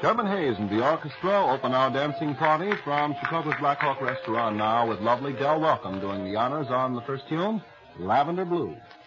Sherman Hayes and the orchestra open our dancing party from Chicago's Black Hawk Restaurant now with lovely Del Welcome doing the honors on the first tune, Lavender Blue.